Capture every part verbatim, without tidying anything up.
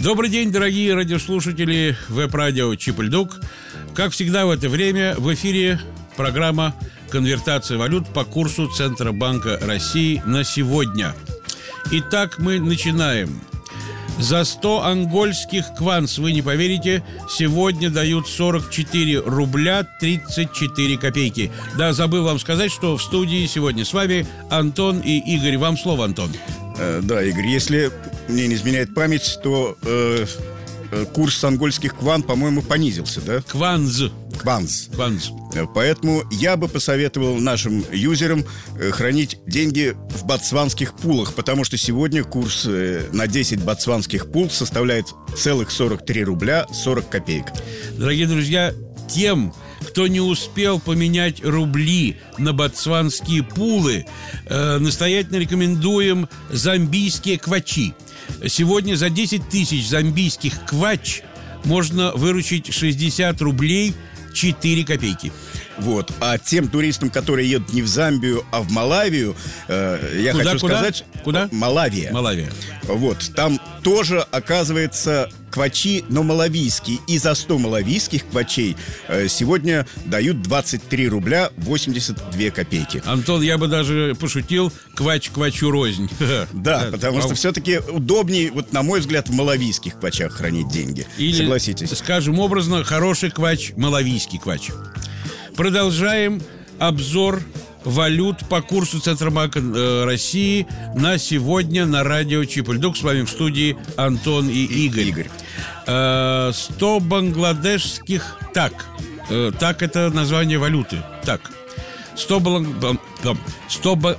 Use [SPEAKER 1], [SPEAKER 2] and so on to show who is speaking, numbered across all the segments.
[SPEAKER 1] Добрый день, дорогие радиослушатели веб-радио Чип-Ль-Дук. Как всегда в это время в эфире программа «Конвертация валют» по курсу Центробанка России на сегодня. Итак, мы начинаем. За сто ангольских кванс, вы не поверите, сегодня дают сорок четыре рубля тридцать четыре копейки. Да, забыл вам сказать, что в студии сегодня с вами Антон и Игорь. Вам слово, Антон.
[SPEAKER 2] Э, да, Игорь, если мне не изменяет память, то э, э, курс ангольских кван, по-моему, понизился, да?
[SPEAKER 1] Кванз.
[SPEAKER 2] Кванз.
[SPEAKER 1] Кванз.
[SPEAKER 2] Поэтому я бы посоветовал нашим юзерам э, хранить деньги в ботсванских пулах, потому что сегодня курс э, на десять ботсванских пул составляет целых сорок три рубля сорок копеек.
[SPEAKER 1] Дорогие друзья, тем, кто не успел поменять рубли на ботсванские пулы, э, настоятельно рекомендуем замбийские квачи. Сегодня за десять тысяч замбийских квач можно выручить шестьдесят рублей четыре копейки.
[SPEAKER 2] Вот. А тем туристам, которые едут не в Замбию, а в Малавию, э, я
[SPEAKER 1] куда,
[SPEAKER 2] хочу
[SPEAKER 1] куда?
[SPEAKER 2] сказать...
[SPEAKER 1] Куда?
[SPEAKER 2] Малавия.
[SPEAKER 1] Малавия.
[SPEAKER 2] Вот. Там тоже, оказывается, квачи, но малавийские. И за сто малавийских квачей э, сегодня дают двадцать три рубля восемьдесят две копейки.
[SPEAKER 1] Антон, я бы даже пошутил, квач квачу рознь.
[SPEAKER 2] Да, потому что все-таки удобнее, вот на мой взгляд, в малавийских квачах хранить деньги.
[SPEAKER 1] Или,
[SPEAKER 2] согласитесь.
[SPEAKER 1] Скажем образно, хороший квач, малавийский квач. Продолжаем обзор валют по курсу Центробанка э, России на сегодня на радио Чип-Ль-Дук. С вами в студии Антон и Игорь.
[SPEAKER 2] Игорь.
[SPEAKER 1] Э, сто бангладешских так. Э, так это название валюты. Так. сто, блан... сто, ба...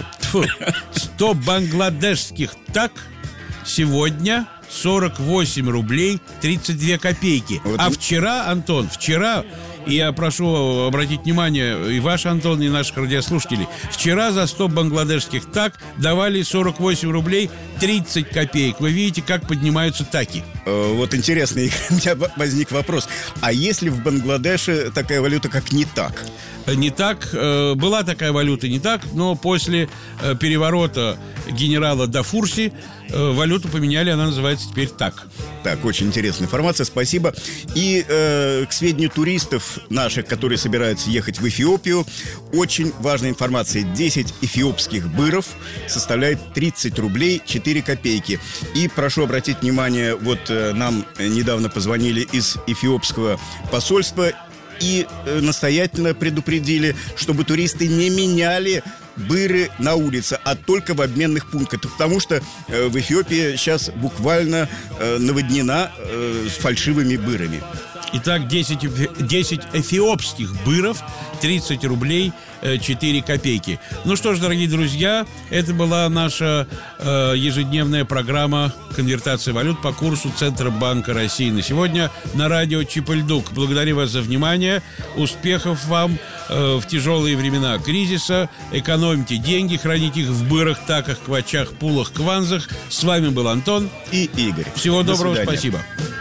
[SPEAKER 1] сто бангладешских так сегодня сорок восемь рублей тридцать две копейки. Вот. А вчера, Антон, вчера... И я прошу обратить внимание и ваш, Антон, и наших радиослушателей. Вчера за сто бангладешских так давали сорок восемь рублей тридцать копеек. Вы видите, как поднимаются таки.
[SPEAKER 2] Вот интересно, у меня возник вопрос. А если в Бангладеше такая валюта, как не так?
[SPEAKER 1] Не так. Была такая валюта не так, но после переворота генерала Дафурси валюту поменяли, она называется теперь так.
[SPEAKER 2] Так, очень интересная информация, спасибо. И э, к сведению туристов наших, которые собираются ехать в Эфиопию, очень важная информация. десять эфиопских быров составляет тридцать рублей четыре копейки. И прошу обратить внимание, вот э, нам недавно позвонили из эфиопского посольства и э, настоятельно предупредили, чтобы туристы не меняли быры на улице, а только в обменных пунктах. Потому что э, в Эфиопии сейчас буквально э, наводнена э, с фальшивыми бырами.
[SPEAKER 1] Итак, десять, десять эфиопских быров, тридцать рублей четыре копейки. Ну что ж, дорогие друзья, это была наша э, ежедневная программа «Конвертация валют» по курсу Центробанка России на сегодня на радио Чип-Ль-Дук. Благодарю вас за внимание. Успехов вам э, в тяжелые времена кризиса. Экономьте деньги, храните их в бырах, таках, квачах, пулах, кванзах. С вами был Антон
[SPEAKER 2] и Игорь.
[SPEAKER 1] Всего
[SPEAKER 2] До
[SPEAKER 1] доброго,
[SPEAKER 2] свидания.
[SPEAKER 1] Спасибо.